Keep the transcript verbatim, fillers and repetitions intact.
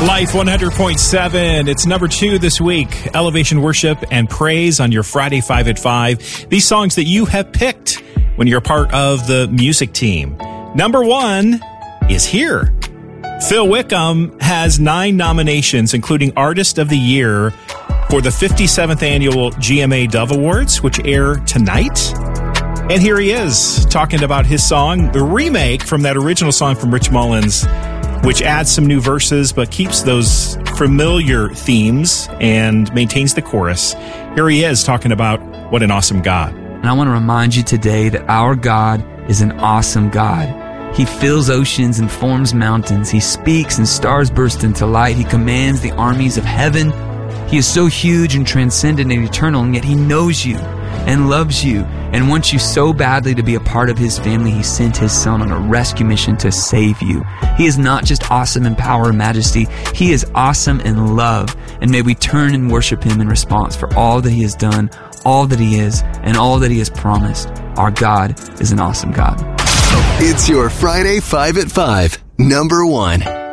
Life one hundred point seven. It's number two this week. Elevation Worship and Praise on your Friday five at five. These songs that you have picked when you're part of the music team. Number one is here. Phil Wickham has nine nominations, including Artist of the Year for the fifty-seventh Annual G M A Dove Awards, which air tonight. And here he is talking about his song, the remake from that original song from Rich Mullins, which adds some new verses but keeps those familiar themes and maintains the chorus. Here he is talking about what an awesome God. And I want to remind you today that our God is an awesome God. He fills oceans and forms mountains. He speaks and stars burst into light. He commands the armies of heaven. He is so huge and transcendent and eternal, and yet He knows you and loves you and wants you so badly to be a part of His family. He sent His Son on a rescue mission to save you. He is not just awesome in power and majesty. He is awesome in love. And may we turn and worship Him in response for all that He has done, all that He is, and all that He has promised. Our God is an awesome God. It's your Friday five at five, number one.